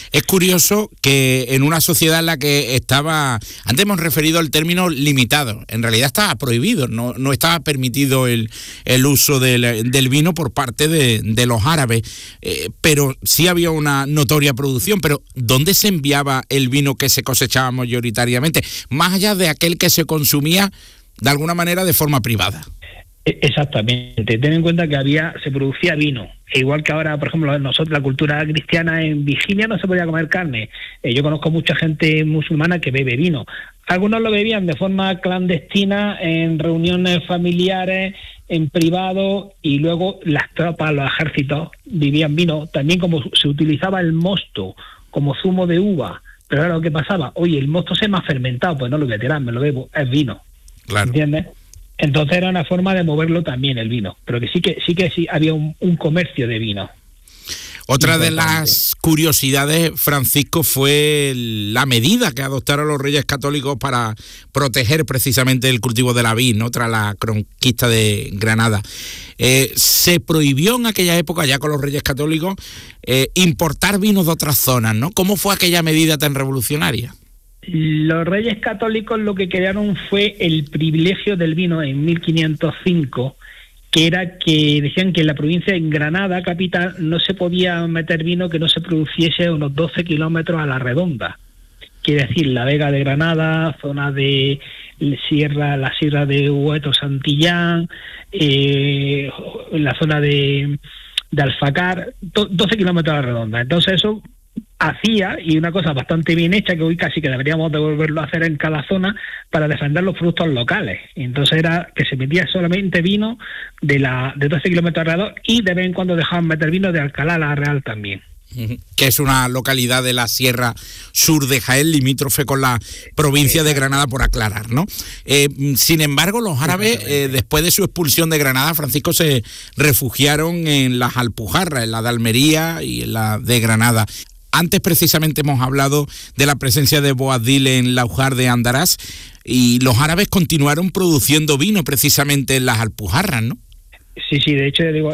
Es curioso que en una sociedad en la que estaba, antes hemos referido al término limitado, en realidad estaba prohibido, no estaba permitido el uso del vino por parte de los árabes, pero sí había una notoria producción. Pero ¿dónde se enviaba el vino que se cosechaba mayoritariamente? Más allá de aquel que se consumía de alguna manera de forma privada. Exactamente. Ten en cuenta que se producía vino. Igual que ahora, por ejemplo, nosotros, la cultura cristiana en Virginia no se podía comer carne. Yo conozco mucha gente musulmana que bebe vino. Algunos lo bebían de forma clandestina en reuniones familiares, en privado, y luego las tropas, los ejércitos bebían vino. También como se utilizaba el mosto como zumo de uva. Pero ahora, ¿qué pasaba? Oye, el mosto se me ha fermentado, pues no lo voy a tirar, me lo bebo, es vino. Claro. ¿Entiendes? Entonces era una forma de moverlo también el vino, pero que sí había un comercio de vino. Otra importante de las curiosidades, Francisco, fue la medida que adoptaron los Reyes Católicos para proteger precisamente el cultivo de la vid, ¿no? Tras la conquista de Granada. Se prohibió en aquella época, ya con los Reyes Católicos, importar vinos de otras zonas, ¿no? ¿Cómo fue aquella medida tan revolucionaria? Los Reyes Católicos lo que crearon fue el privilegio del vino en 1505, que era que decían que en la provincia de Granada, capital, no se podía meter vino que no se produciese a unos 12 kilómetros a la redonda. Quiere decir, la Vega de Granada, zona de la Sierra de Hueto Santillán, la zona de Alfacar, 12 kilómetros a la redonda. Entonces eso hacía, y una cosa bastante bien hecha, que hoy casi que deberíamos de volverlo a hacer en cada zona, para defender los productos locales. Y entonces era que se metía solamente vino de 12 kilómetros alrededor, y de vez en cuando dejaban meter vino de Alcalá la Real también. Que es una localidad de la Sierra Sur de Jaén, limítrofe con la provincia de Granada, por aclarar, ¿no? Sin embargo, los árabes, después de su expulsión de Granada, Francisco, se refugiaron en las Alpujarras, en la de Almería y en la de Granada. Antes precisamente hemos hablado de la presencia de Boabdil en Laujar de Andarás, y los árabes continuaron produciendo vino precisamente en las Alpujarras, ¿no? Sí, de hecho, digo,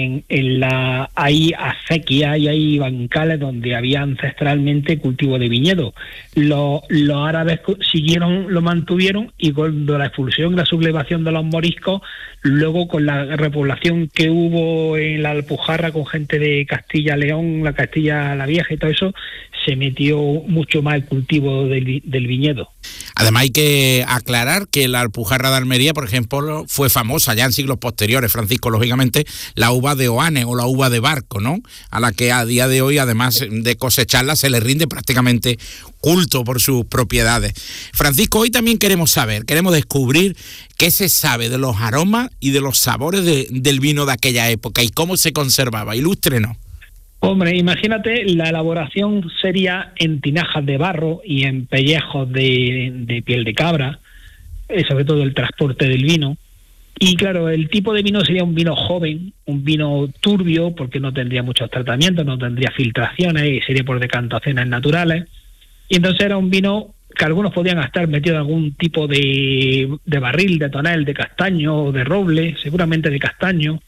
hay acequias y hay bancales donde había ancestralmente cultivo de viñedo. Los árabes lo mantuvieron, y cuando la expulsión, la sublevación de los moriscos, luego con la repoblación que hubo en la Alpujarra con gente de Castilla-León, la Castilla la Vieja y todo eso, se metió mucho más el cultivo del viñedo. Además hay que aclarar que la Alpujarra de Almería, por ejemplo, fue famosa ya en siglos posteriores, Francisco, lógicamente, la uva de Oanes o la uva de Barco, ¿no? A la que a día de hoy, además de cosecharla, se le rinde prácticamente culto por sus propiedades. Francisco, hoy también queremos descubrir qué se sabe de los aromas y de los sabores del vino de aquella época y cómo se conservaba. Ilústrenos. Hombre, imagínate, la elaboración sería en tinajas de barro y en pellejos de piel de cabra, sobre todo el transporte del vino. Y claro, el tipo de vino sería un vino joven, un vino turbio, porque no tendría muchos tratamientos, no tendría filtraciones y sería por decantaciones naturales. Y entonces era un vino que algunos podían estar metidos en algún tipo de barril, de tonel, de castaño o de roble, seguramente de castaño.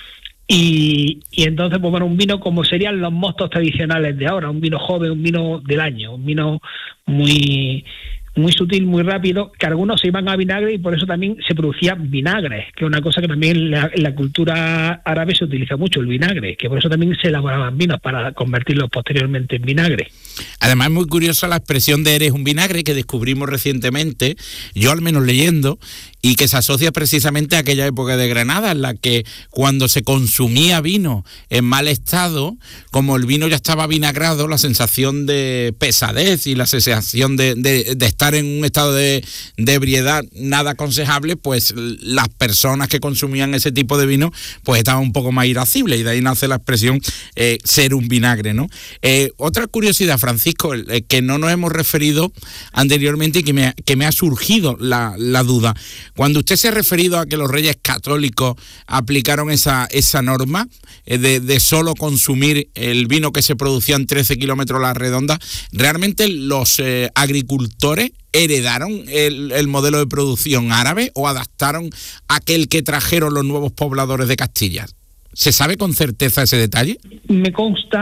Y entonces, pues bueno, un vino como serían los mostos tradicionales de ahora, un vino joven, un vino del año, un vino muy sutil, muy rápido, que algunos se iban a vinagre y por eso también se producía vinagre, que es una cosa que también en la cultura árabe se utiliza mucho, el vinagre, que por eso también se elaboraban vinos para convertirlos posteriormente en vinagre. Además es muy curiosa la expresión de eres un vinagre que descubrimos recientemente, yo al menos leyendo, y que se asocia precisamente a aquella época de Granada en la que cuando se consumía vino en mal estado, como el vino ya estaba vinagrado, la sensación de pesadez y la sensación de estar en un estado de ebriedad nada aconsejable, pues las personas que consumían ese tipo de vino pues estaban un poco más irascibles, y de ahí nace la expresión ser un vinagre, ¿no? Otra curiosidad, Francisco, que no nos hemos referido anteriormente y que me ha surgido la duda. Cuando usted se ha referido a que los Reyes Católicos aplicaron esa norma de solo consumir el vino que se producía en 13 kilómetros a la redonda, ¿realmente los agricultores heredaron el modelo de producción árabe o adaptaron aquel que trajeron los nuevos pobladores de Castilla? ¿Se sabe con certeza ese detalle? Me consta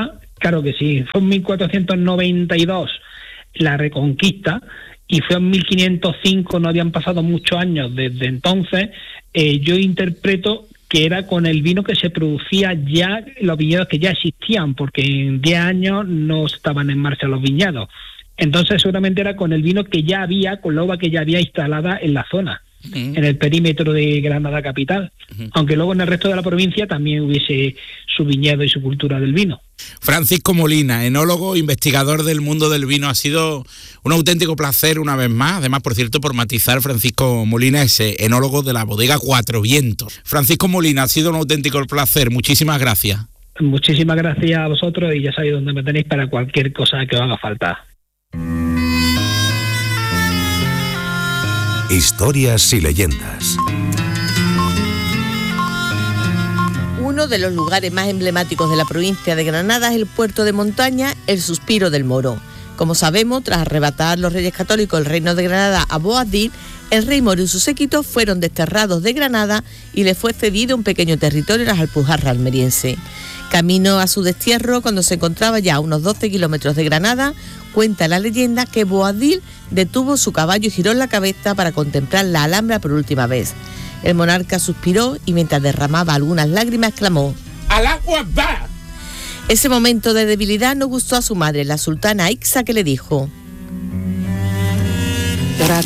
Claro que sí, fue en 1492 la Reconquista y fue en 1505, no habían pasado muchos años desde entonces. Yo interpreto que era con el vino que se producía ya, los viñedos que ya existían, porque en 10 años no estaban en marcha los viñedos. Entonces seguramente era con el vino que ya había, con la uva que ya había instalada en la zona, en el perímetro de Granada capital, aunque luego en el resto de la provincia también hubiese su viñedo y su cultura del vino. Francisco Molina, enólogo, investigador del mundo del vino, ha sido un auténtico placer una vez más. Además, por cierto, por matizar, Francisco Molina es enólogo de la bodega Cuatro Vientos. Francisco Molina, ha sido un auténtico placer, muchísimas gracias. Muchísimas gracias a vosotros y ya sabéis dónde me tenéis para cualquier cosa que os haga falta. Historias y leyendas. Uno de los lugares más emblemáticos de la provincia de Granada es el puerto de montaña El Suspiro del Moro. Como sabemos, tras arrebatar los reyes católicos el reino de Granada a Boabdil, el rey Moro y sus séquitos fueron desterrados de Granada y le fue cedido un pequeño territorio en las Alpujarras almeriense. Camino a su destierro, cuando se encontraba ya a unos 12 kilómetros de Granada, cuenta la leyenda que Boabdil detuvo su caballo y giró la cabeza para contemplar la Alhambra por última vez. El monarca suspiró y mientras derramaba algunas lágrimas exclamó: ¡Alá Akbar! Ese momento de debilidad no gustó a su madre, la sultana Aixa, que le dijo: Llorad.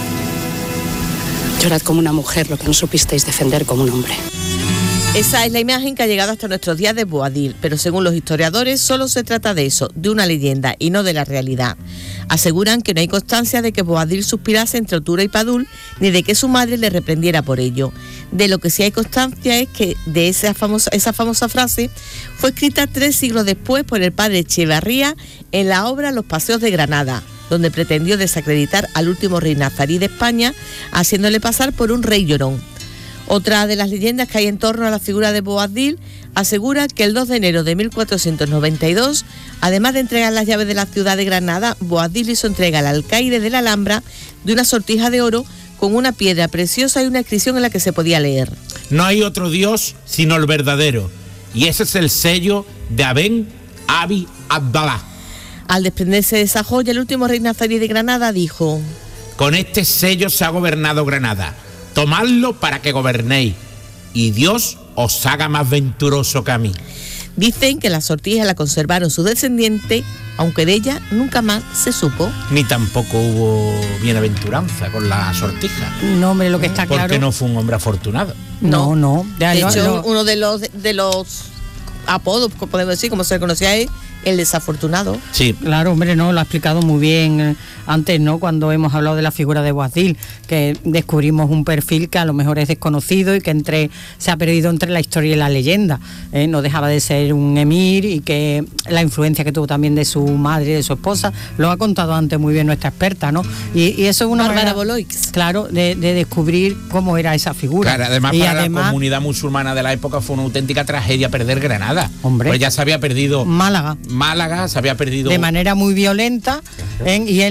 Llorad como una mujer lo que no supisteis defender como un hombre. Esa es la imagen que ha llegado hasta nuestros días de Boabdil, pero según los historiadores solo se trata de eso, de una leyenda y no de la realidad. Aseguran que no hay constancia de que Boabdil suspirase entre Otura y Padul, ni de que su madre le reprendiera por ello. De lo que sí hay constancia es que de esa famosa frase fue escrita 3 siglos después por el padre Echevarría en la obra Los Paseos de Granada, donde pretendió desacreditar al último rey nazarí de España, haciéndole pasar por un rey llorón. Otra de las leyendas que hay en torno a la figura de Boabdil asegura que el 2 de enero de 1492, además de entregar las llaves de la ciudad de Granada, Boabdil hizo entrega al alcaide de la Alhambra de una sortija de oro con una piedra preciosa y una inscripción en la que se podía leer: No hay otro Dios sino el verdadero, y ese es el sello de Aben Abi Abdalá. Al desprenderse de esa joya, el último rey nazarí de Granada dijo: Con este sello se ha gobernado Granada. Tomadlo para que gobernéis y Dios os haga más venturoso que a mí. Dicen que la sortija la conservaron sus descendientes, aunque de ella nunca más se supo. Ni tampoco hubo bienaventuranza con la sortija. No, hombre, lo que está claro... Porque no fue un hombre afortunado. No. De hecho, uno de los apodos, podemos decir, como se le conocía a él, el desafortunado. Sí. Claro, hombre, no, lo ha explicado muy bien antes, ¿no? Cuando hemos hablado de la figura de Boabdil, que descubrimos un perfil que a lo mejor es desconocido y que se ha perdido entre la historia y la leyenda. No dejaba de ser un emir y que la influencia que tuvo también de su madre y de su esposa, lo ha contado antes muy bien nuestra experta, ¿no? Y eso es una Bárbara manera, Boloix. claro, de descubrir cómo era esa figura. Claro, además para la comunidad musulmana de la época fue una auténtica tragedia perder Granada. Hombre. Pues ya se había perdido Málaga, se había perdido... De manera muy violenta, y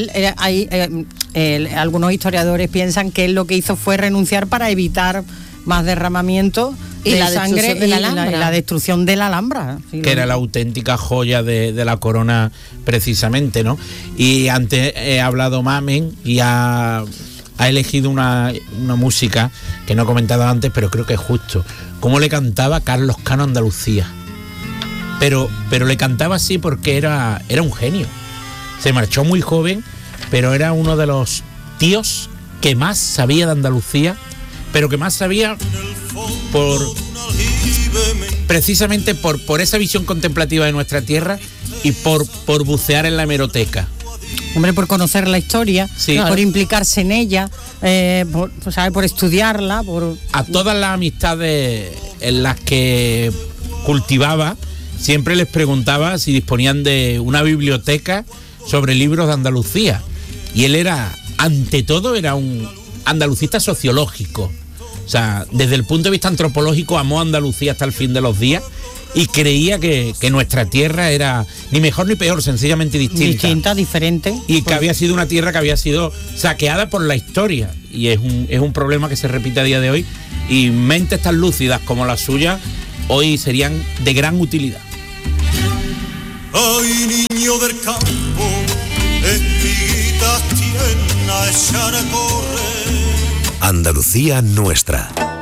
algunos historiadores piensan que él lo que hizo fue renunciar para evitar más derramamiento y de la sangre destrucción de la Alhambra. y la destrucción de la Alhambra. Que era la auténtica joya de la corona, precisamente, ¿no? Y antes he hablado Mamen y ha elegido una música que no he comentado antes, pero creo que es justo. Cómo le cantaba Carlos Cano Andalucía. Pero le cantaba así porque era un genio. Se marchó muy joven, pero era uno de los tíos que más sabía de Andalucía, pero que más sabía precisamente por esa visión contemplativa de nuestra tierra y por bucear en la hemeroteca. Hombre, por conocer la historia, sí, por implicarse en ella, por estudiarla, a todas las amistades en las que cultivaba, siempre les preguntaba si disponían de una biblioteca sobre libros de Andalucía. Y él ante todo, era un andalucista sociológico. O sea, desde el punto de vista antropológico, amó a Andalucía hasta el fin de los días y creía que nuestra tierra era ni mejor ni peor, sencillamente distinta. Diferente. Y que había sido una tierra que había sido saqueada por la historia. Y es un problema que se repite a día de hoy. Y mentes tan lúcidas como la suya hoy serían de gran utilidad. Ay, niño del campo, espiguitas tiernas echar a correr. Andalucía nuestra.